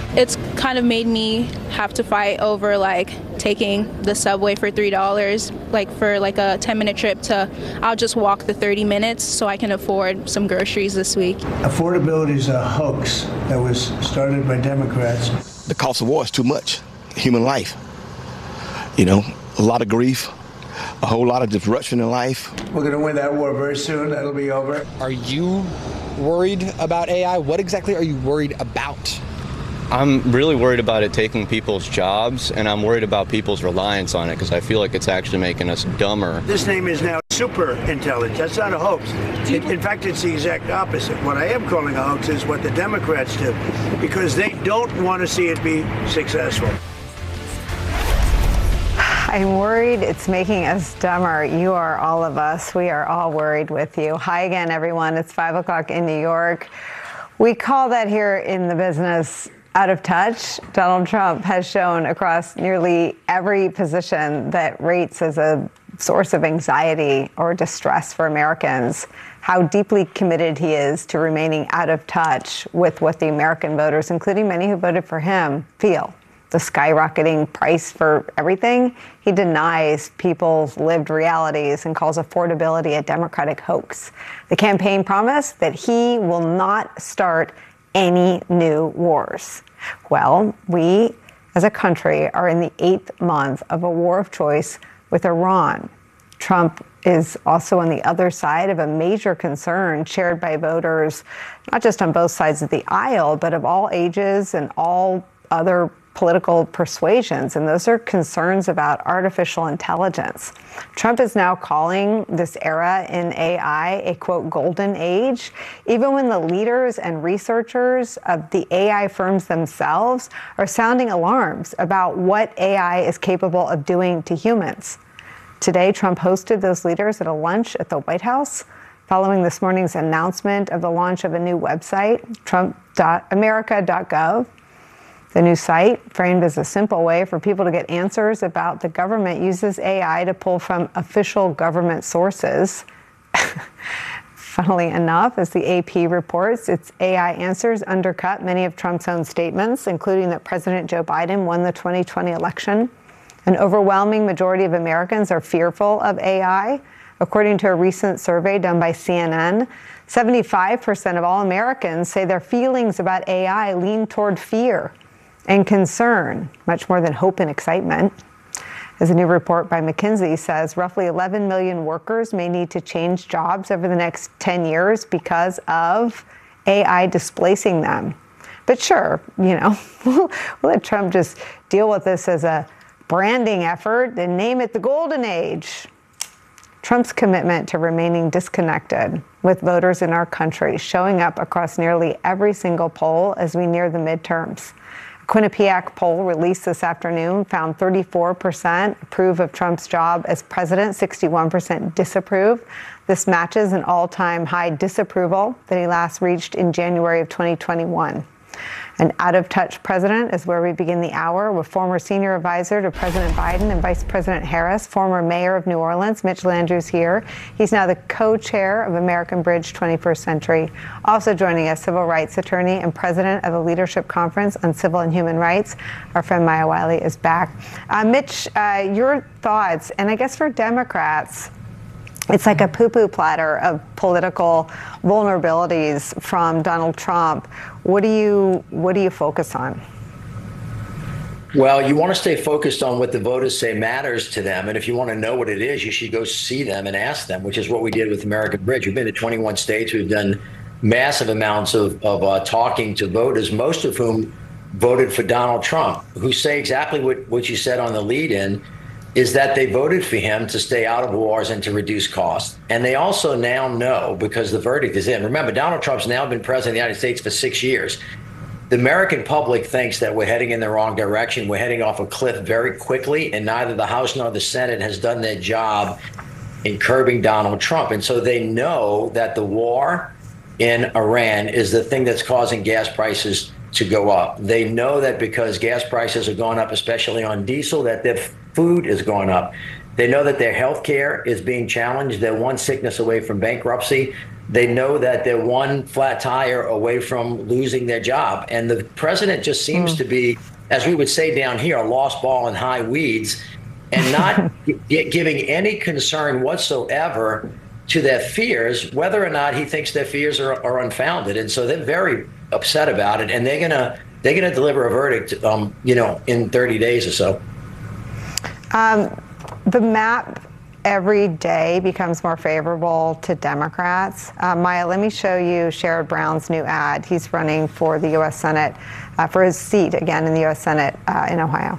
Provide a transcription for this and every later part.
It's kind of made me have to fight over like taking the subway for $3, like for like a 10-minute trip to I'll just walk the 30 minutes so I can afford some groceries this week. Affordability is a hoax that was started by Democrats. The cost of war is too much. Human life. You know, a lot of grief, a whole lot of disruption in life. We're going to win that war very soon. That'll be over. Are you worried about AI? What exactly are you worried about? I'm really worried about it taking people's jobs, and I'm worried about people's reliance on it because I feel like it's actually making us dumber. This name is now super intelligence. That's not a hoax. In fact, it's the exact opposite. What I am calling a hoax is what the Democrats do, because they don't want to see it be successful. I'm worried it's making us dumber. You are all of us. We are all worried with you. Hi again, everyone. It's 5 o'clock in New York. We call that here in the business out of touch. Donald Trump has shown across nearly every position that rates as a source of anxiety or distress for Americans, how deeply committed he is to remaining out of touch with what the American voters, including many who voted for him, feel. The skyrocketing price for everything. He denies people's lived realities and calls affordability a Democratic hoax. The campaign promised that he will not start any new wars. Well, we as a country are in the 8th month of a war of choice with Iran. Trump is also on the other side of a major concern shared by voters, not just on both sides of the aisle, but of all ages and all other political persuasions, and those are concerns about artificial intelligence. Trump is now calling this era in AI a, quote, golden age, even when the leaders and researchers of the AI firms themselves are sounding alarms about what AI is capable of doing to humans. Today, Trump hosted those leaders at a lunch at the White House following this morning's announcement of the launch of a new website, trump.america.gov. The new site, framed as a simple way for people to get answers about the government, uses AI to pull from official government sources. Funnily enough, as the AP reports, its AI answers undercut many of Trump's own statements, including that President Joe Biden won the 2020 election. An overwhelming majority of Americans are fearful of AI. According to a recent survey done by CNN, 75% of all Americans say their feelings about AI lean toward fear and concern, much more than hope and excitement. As a new report by McKinsey says, roughly 11 million workers may need to change jobs over the next 10 years because of AI displacing them. But sure, we'll let Trump just deal with this as a branding effort and name it the golden age. Trump's commitment to remaining disconnected with voters in our country showing up across nearly every single poll as we near the midterms. Quinnipiac poll released this afternoon found 34% approve of Trump's job as president, 61% disapprove. This matches an all-time high disapproval that he last reached in January of 2021. An out-of-touch president is where we begin the hour with former senior advisor to President Biden and Vice President Harris, former mayor of New Orleans, Mitch Landrieu's here. He's now the co-chair of American Bridge 21st Century. Also joining us, civil rights attorney and president of the Leadership Conference on Civil and Human Rights. Our friend Maya Wiley is back. Mitch, your thoughts, and I guess for Democrats, it's like a poo-poo platter of political vulnerabilities from Donald Trump. What do you focus on? Well, you want to stay focused on what the voters say matters to them. And if you want to know what it is, you should go see them and ask them, which is what we did with American Bridge. We've been to 21 states. We've done massive amounts of talking to voters, most of whom voted for Donald Trump, who say exactly what you said on the lead-in, is that they voted for him to stay out of wars and to reduce costs. And they also now know, because the verdict is in. Remember, Donald Trump's now been president of the United States for 6 years. The American public thinks that we're heading in the wrong direction. We're heading off a cliff very quickly, and neither the House nor the Senate has done their job in curbing Donald Trump. And so they know that the war in Iran is the thing that's causing gas prices to go up. They know that because gas prices are going up, especially on diesel, that their food is going up. They know that their health care is being challenged. They're one sickness away from bankruptcy. They know that they're one flat tire away from losing their job. And the president just seems to be, as we would say down here, a lost ball in high weeds, and not giving any concern whatsoever to their fears, whether or not he thinks their fears are unfounded. And so they're very upset about it, and they're gonna deliver a verdict, in 30 days or so. The map every day becomes more favorable to Democrats. Maya, let me show you Sherrod Brown's new ad. He's running for the U.S. Senate, for his seat again in the U.S. Senate in Ohio.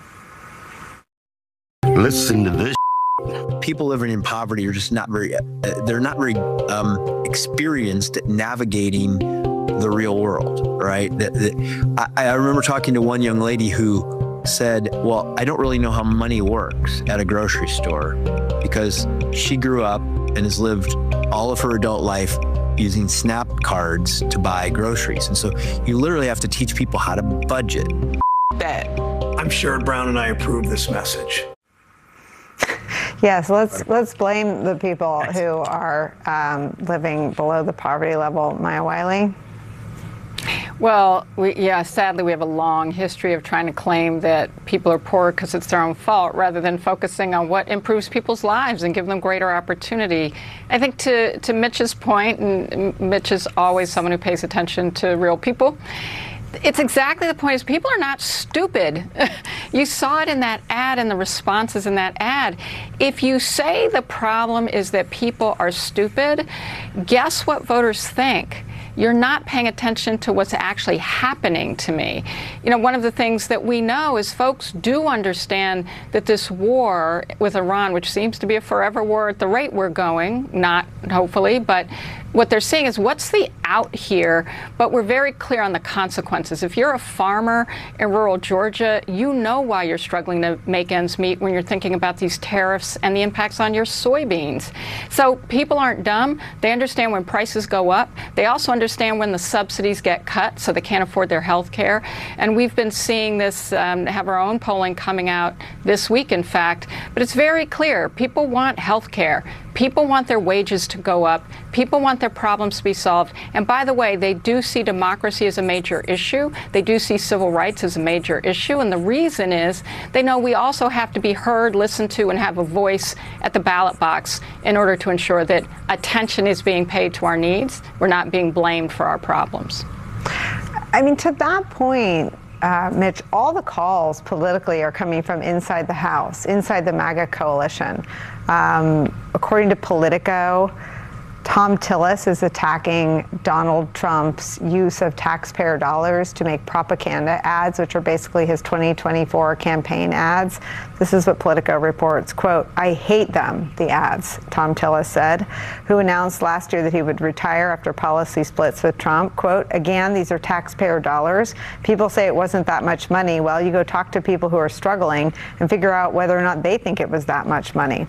Listen to this. People living in poverty are just not very, they're not very experienced at navigating the real world, right? I remember talking to one young lady who said, well, I don't really know how money works at a grocery store, because she grew up and has lived all of her adult life using SNAP cards to buy groceries. And so you literally have to teach people how to budget. That. I'm sure Brown and I approve this message. Yes, let's blame the people who are living below the poverty level. Maya Wiley? Well, sadly, we have a long history of trying to claim that people are poor because it's their own fault, rather than focusing on what improves people's lives and give them greater opportunity. I think to Mitch's point, and Mitch is always someone who pays attention to real people, it's exactly the point, is people are not stupid. You saw it in that ad and the responses in that ad. If you say the problem is that people are stupid, guess what voters think? You're not paying attention to what's actually happening to me. One of the things that we know is folks do understand that this war with Iran, which seems to be a forever war at the rate we're going, not hopefully, but what they're seeing is what's the out here, but we're very clear on the consequences. If you're a farmer in rural Georgia, you know why you're struggling to make ends meet when you're thinking about these tariffs and the impacts on your soybeans. So people aren't dumb. They understand when prices go up. They also understand when the subsidies get cut so they can't afford their health care. And we've been seeing this, have our own polling coming out this week, in fact. But it's very clear. People want health care. People want their wages to go up. People want their problems to be solved. And by the way, they do see democracy as a major issue. They do see civil rights as a major issue. And the reason is they know we also have to be heard, listened to, and have a voice at the ballot box in order to ensure that attention is being paid to our needs. We're not being blamed for our problems. I mean, to that point, Mitch, all the calls politically are coming from inside the House, inside the MAGA coalition. According to Politico, Tom Tillis is attacking Donald Trump's use of taxpayer dollars to make propaganda ads, which are basically his 2024 campaign ads. This is what Politico reports, quote, "I hate them, the ads," Tom Tillis said, who announced last year that he would retire after policy splits with Trump. Quote, "Again, these are taxpayer dollars. People say it wasn't that much money. Well, you go talk to people who are struggling and figure out whether or not they think it was that much money."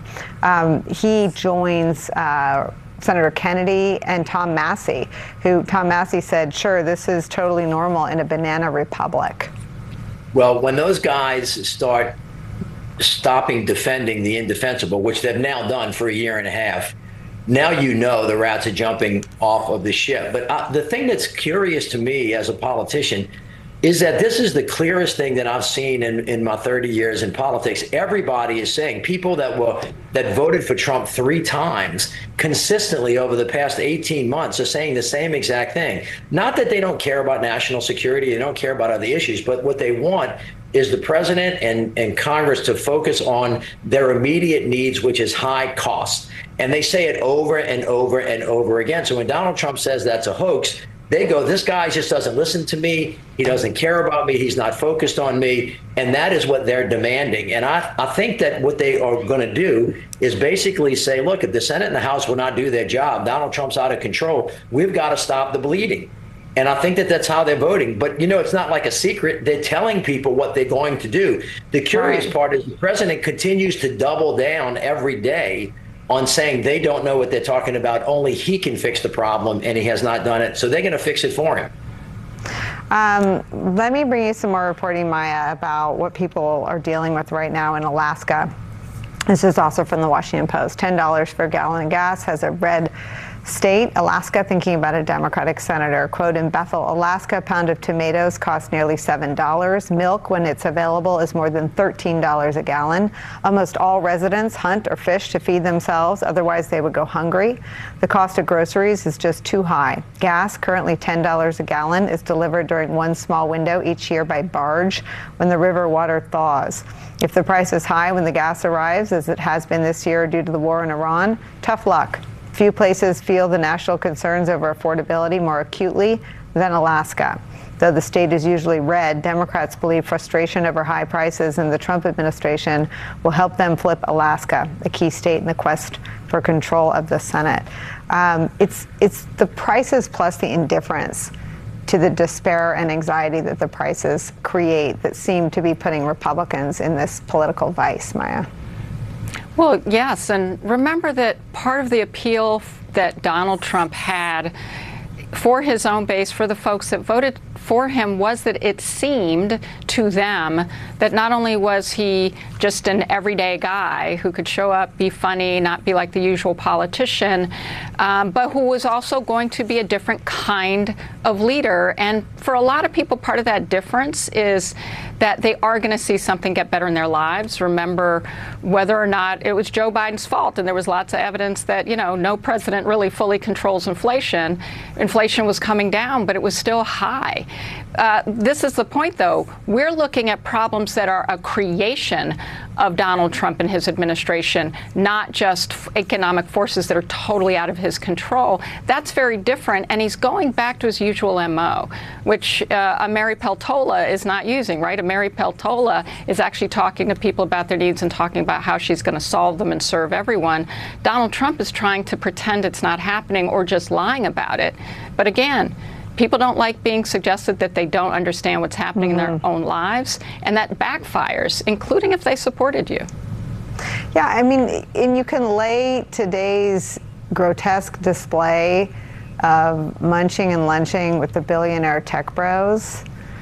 He joins Senator Kennedy and Tom Massey, who Tom Massey said, sure, this is totally normal in a banana republic. Well, when those guys start stopping defending the indefensible, which they've now done for a year and a half, now you know the rats are jumping off of the ship. But the thing that's curious to me as a politician is that this is the clearest thing that I've seen in my 30 years in politics. Everybody is saying, people that voted for Trump 3 times consistently over the past 18 months are saying the same exact thing. Not that they don't care about national security, they don't care about other issues, but what they want is the president and Congress to focus on their immediate needs, which is high cost. And they say it over and over and over again. So when Donald Trump says that's a hoax, they go, this guy just doesn't listen to me. He doesn't care about me. He's not focused on me. And that is what they're demanding. And I think that what they are going to do is basically say, look, if the Senate and the House will not do their job, Donald Trump's out of control. We've got to stop the bleeding. And I think that that's how they're voting. But, you know, it's not like a secret. They're telling people what they're going to do. The curious part is the president continues to double down every day on saying they don't know what they're talking about. Only he can fix the problem, and he has not done it. So they're going to fix it for him. Let me bring you some more reporting, Maya, about what people are dealing with right now in Alaska. This is also from the Washington Post. $10 for a gallon of gas has a red state, Alaska, thinking about a Democratic senator. Quote, in Bethel, Alaska, a pound of tomatoes costs nearly $7. Milk, when it's available, is more than $13 a gallon. Almost all residents hunt or fish to feed themselves, otherwise they would go hungry. The cost of groceries is just too high. Gas, currently $10 a gallon, is delivered during one small window each year by barge when the river water thaws. If the price is high when the gas arrives, as it has been this year due to the war in Iran, tough luck. Few places feel the national concerns over affordability more acutely than Alaska. Though the state is usually red, Democrats believe frustration over high prices in the Trump administration will help them flip Alaska, a key state in the quest for control of the Senate. It's the prices plus the indifference to the despair and anxiety that the prices create that seem to be putting Republicans in this political vice, Maya. Well, yes, and remember that part of the appeal that Donald Trump had for his own base, for the folks that voted for him, was that it seemed to them that not only was he just an everyday guy who could show up, be funny, not be like the usual politician, but who was also going to be a different kind of leader. And for a lot of people, part of that difference is that they are going to see something get better in their lives. Remember, whether or not it was Joe Biden's fault, and there was lots of evidence that, you know, no president really fully controls inflation. Inflation was coming down, but it was still high. This is the point, though. We're looking at problems that are a creation of Donald Trump and his administration, not just economic forces that are totally out of his control. That's very different, and he's going back to his usual MO, which Mary Peltola is not using, right? Mary Peltola is actually talking to people about their needs and talking about how she's going to solve them and serve everyone. Donald Trump is trying to pretend it's not happening or just lying about it. But again, people don't like being suggested that they don't understand what's happening in their own lives, and that backfires, including if they supported you. Yeah, I mean, and you can lay today's grotesque display of munching and lunching with the billionaire tech bros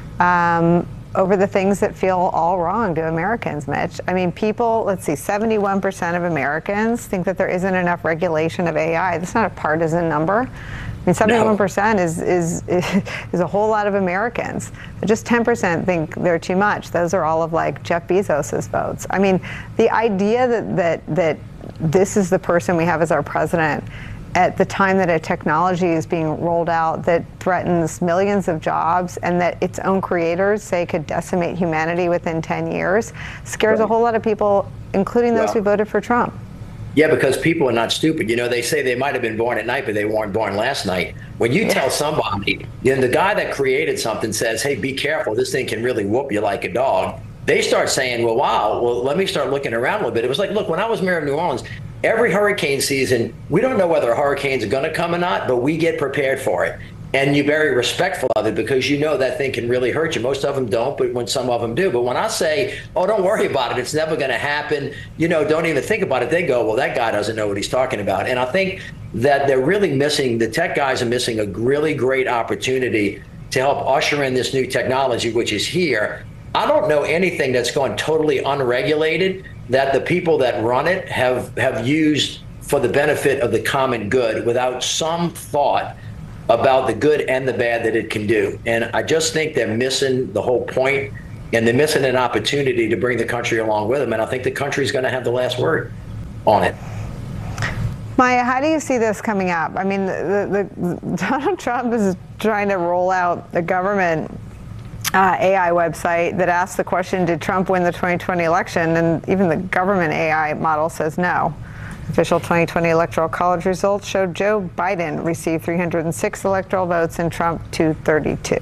over the things that feel all wrong to Americans, Mitch. I mean, people, let's see, 71% of Americans think that there isn't enough regulation of AI. That's not a partisan number. I mean, 71% is a whole lot of Americans. Just 10% think they're too much. Those are all of like Jeff Bezos's votes. I mean, the idea that this is the person we have as our president at the time that a technology is being rolled out that threatens millions of jobs and that its own creators say could decimate humanity within 10 years scares a whole lot of people, including those who voted for Trump. Yeah, because people are not stupid. You know, they say they might have been born at night, but they weren't born last night. When you tell somebody, you know, the guy that created something says, hey, be careful, this thing can really whoop you like a dog. They start saying, well, wow, well, let me start looking around a little bit. It was like, look, when I was mayor of New Orleans, every hurricane season, we don't know whether hurricanes are going to come or not, but we get prepared for it. And you're very respectful of it because you know that thing can really hurt you. Most of them don't, but when some of them do. But when I say, oh, don't worry about it, it's never going to happen, you know, don't even think about it, they go, well, that guy doesn't know what he's talking about. And I think that they're really missing, the tech guys are missing a really great opportunity to help usher in this new technology, which is here. I don't know anything that's gone totally unregulated that the people that run it have used for the benefit of the common good without some thought about the good and the bad that it can do. And I just think they're missing the whole point, and they're missing an opportunity to bring the country along with them. And I think the country's going to have the last word on it. Maya, how do you see this coming up? I mean, Donald Trump is trying to roll out the government AI website that asks the question, did Trump win the 2020 election? And even the government AI model says no. Official 2020 Electoral College results showed Joe Biden received 306 electoral votes and Trump 232.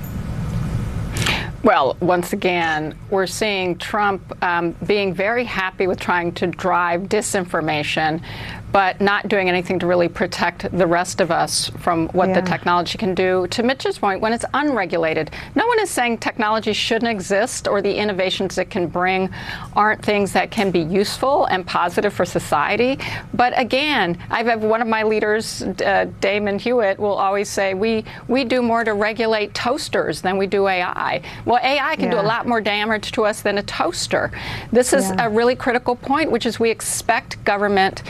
Well, once again, we're seeing Trump being very happy with trying to drive disinformation, but not doing anything to really protect the rest of us from what the technology can do. To Mitch's point, when it's unregulated, no one is saying technology shouldn't exist or the innovations it can bring aren't things that can be useful and positive for society. But again, I have one of my leaders, Damon Hewitt, will always say we do more to regulate toasters than we do AI. Well, AI can do a lot more damage to us than a toaster. This is a really critical point, which is we expect government to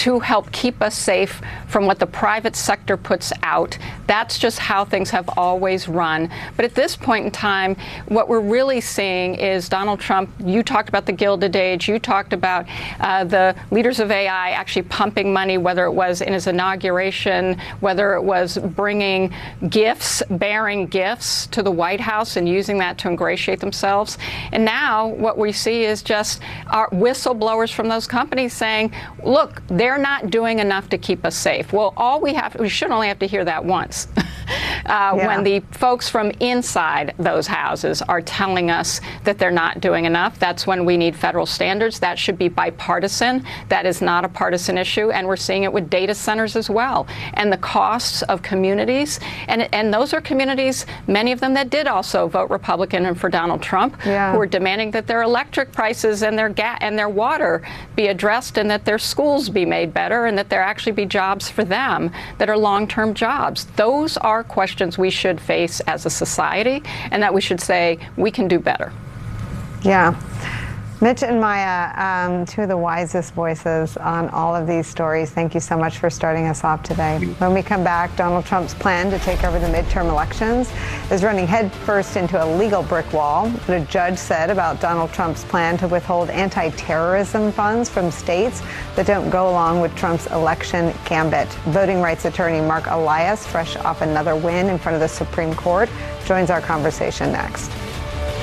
to help keep us safe from what the private sector puts out. That's just how things have always run. But at this point in time, what we're really seeing is Donald Trump, you talked about the Gilded Age, you talked about the leaders of AI actually pumping money, whether it was in his inauguration, whether it was bringing gifts, bearing gifts to the White House and using that to ingratiate themselves. And now what we see is just our whistleblowers from those companies saying, look, they're not doing enough to keep us safe. Well, we should only have to hear that once. When the folks from inside those houses are telling us that they're not doing enough, that's when we need federal standards. That should be bipartisan. That is not a partisan issue. And we're seeing it with data centers as well. And the costs of communities. And those are communities, many of them that did also vote Republican and for Donald Trump, who are demanding that their electric prices and their gas and their water be addressed, and that their schools be made better, and that there actually be jobs for them that are long-term jobs. Those are questions we should face as a society, and that we should say we can do better. Yeah. Mitch and Maya, two of the wisest voices on all of these stories. Thank you so much for starting us off today. When we come back, Donald Trump's plan to take over the midterm elections is running headfirst into a legal brick wall. What a judge said about Donald Trump's plan to withhold anti-terrorism funds from states that don't go along with Trump's election gambit. Voting rights attorney Mark Elias, fresh off another win in front of the Supreme Court, joins our conversation next.